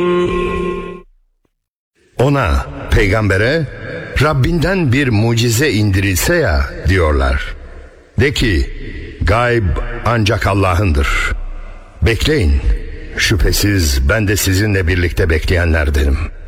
Ona, peygambere, Rabbinden bir mucize indirilse ya diyorlar. De ki, gayb ancak Allah'ındır. Bekleyin, şüphesiz ben de sizinle birlikte bekleyenlerdenim.